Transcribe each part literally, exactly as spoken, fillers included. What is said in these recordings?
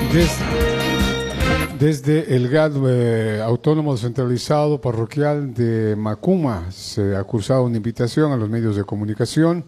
Desde, desde el G A D eh, Autónomo Descentralizado Parroquial de Macuma se ha cursado una invitación a los medios de comunicación.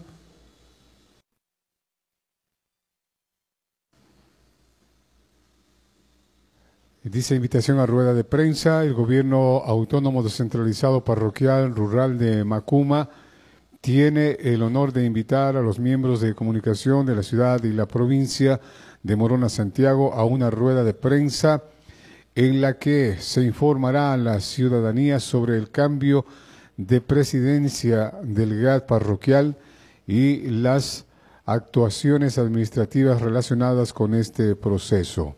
Dice invitación a rueda de prensa. El Gobierno Autónomo Descentralizado Parroquial Rural de Macuma tiene el honor de invitar a los miembros de comunicación de la ciudad y la provincia de Morona, Santiago, a una rueda de prensa en la que se informará a la ciudadanía sobre el cambio de presidencia del G A D parroquial y las actuaciones administrativas relacionadas con este proceso.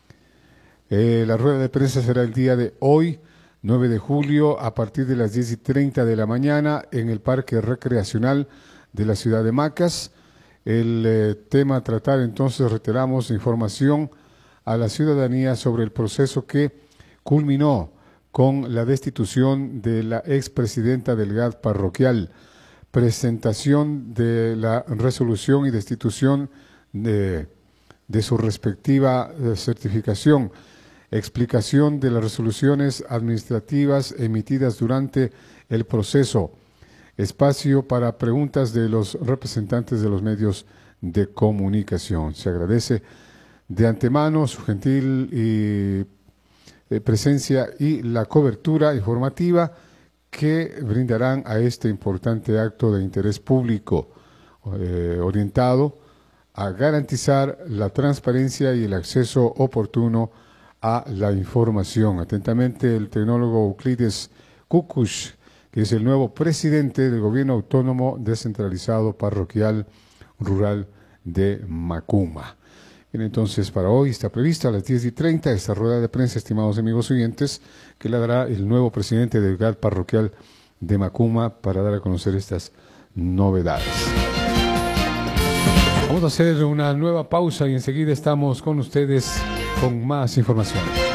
Eh, la rueda de prensa será el día de hoy, nueve de julio, a partir de las diez y treinta de la mañana en el Parque Recreacional de la ciudad de Macas. El eh, tema a tratar, entonces, reiteramos información a la ciudadanía sobre el proceso que culminó con la destitución de la expresidenta del G A D parroquial, presentación de la resolución y destitución de, de su respectiva eh, certificación, explicación de las resoluciones administrativas emitidas durante el proceso, espacio para preguntas de los representantes de los medios de comunicación. Se agradece de antemano su gentil y, eh, presencia y la cobertura informativa que brindarán a este importante acto de interés público eh, orientado a garantizar la transparencia y el acceso oportuno a la información. Atentamente, el tecnólogo Euclides Cucush, que es el nuevo presidente del Gobierno Autónomo Descentralizado Parroquial Rural de Macuma. Bien, entonces, para hoy está prevista a las diez y treinta esta rueda de prensa, estimados amigos oyentes, que la dará el nuevo presidente del G A D parroquial de Macuma para dar a conocer estas novedades. Vamos a hacer una nueva pausa y enseguida estamos con ustedes con más información.